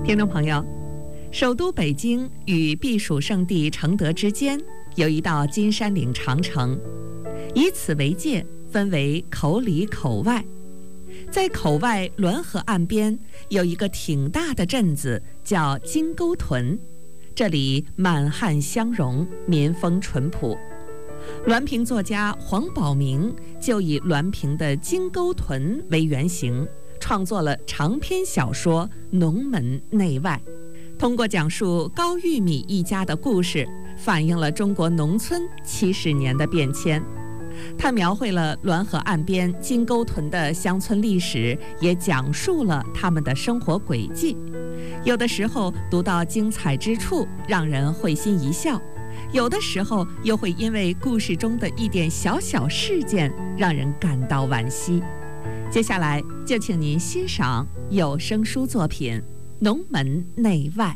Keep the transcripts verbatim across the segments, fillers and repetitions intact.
听众朋友，首都北京与避暑胜地承德之间有一道金山岭长城，以此为界，分为口里口外。在口外滦河岸边有一个挺大的镇子，叫金沟屯，这里满汉相融，民风淳朴。滦平作家黄宝明就以滦平的金沟屯为原型，创作了长篇小说《农门内外》，通过讲述高玉米一家的故事，反映了中国农村七十年的变迁。他描绘了滦河岸边金沟屯的乡村历史，也讲述了他们的生活轨迹。有的时候读到精彩之处，让人会心一笑；有的时候又会因为故事中的一点小小事件，让人感到惋惜。接下来就请您欣赏有声书作品《农门内外》。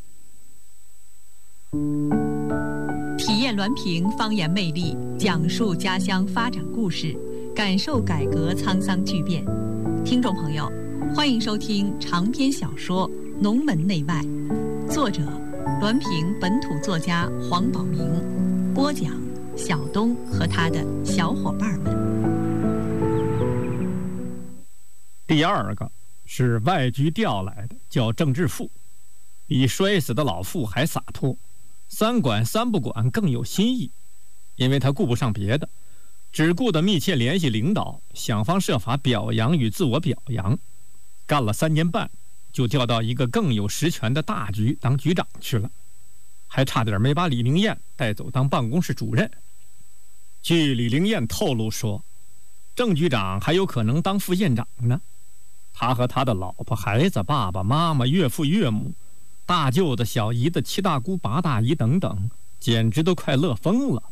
体验滦平方言魅力，讲述家乡发展故事，感受改革沧桑巨变。听众朋友，欢迎收听长篇小说《农门内外》，作者滦平本土作家黄宝明，播讲小东和他的小伙伴们。 第二个是外居调来的，叫郑志富，比摔死的老妇还洒脱，三管三不管更有新意，因为他顾不上别的，只顾得密切联系领导，想方设法表扬与自我表扬。干了三年半，就调到一个更有实权的大局当局长去了，还差点没把李灵燕带走当办公室主任。据李灵燕透露说，郑局长还有可能当副县长呢。他和他的老婆孩子、爸爸妈妈、岳父岳母、大舅子、小姨子、七大姑八大姨等等，简直都快乐疯了。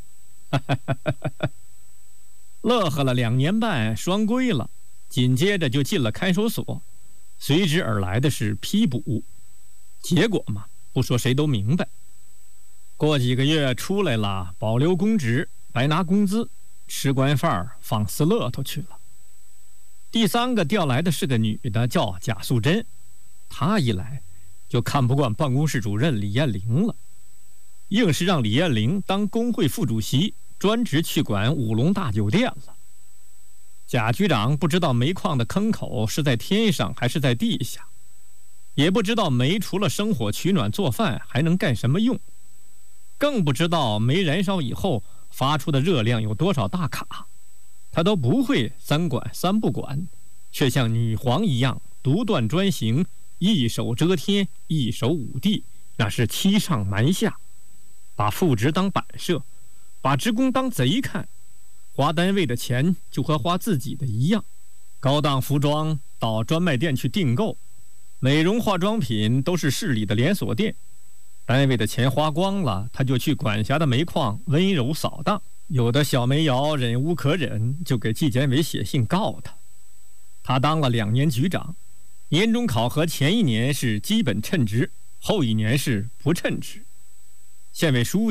乐呵了两年半，双规了，紧接着就进了看守所，随之而来的是批捕。结果嘛，不说谁都明白。过几个月出来了，保留公职，白拿工资，吃官饭，放肆乐头去了。第三个调来的是个女的，叫贾素贞，她一来就看不惯办公室主任李彦玲了，硬是让李彦玲当工会副主席，专职去管五龙大酒店了。贾局长不知道煤矿的坑口是在天上还是在地下，也不知道煤除了生火取暖做饭还能干什么用，更不知道煤燃烧以后发出的热量有多少大卡。他都不会三管三不管，却像女皇一样独断专行，一手遮天，一手捂地，那是欺上瞒下，把副职当摆设，把职工当贼看，花单位的钱就和花自己的一样。高档服装到专卖店去订购，美容化妆品都是市里的连锁店，单位的钱花光了，他就去管辖的煤矿温柔扫荡。有的小煤窑忍无可忍，就给纪检委写信告他。他当了两年局长，年终考核前一年是基本称职，后一年是不称职。县委书记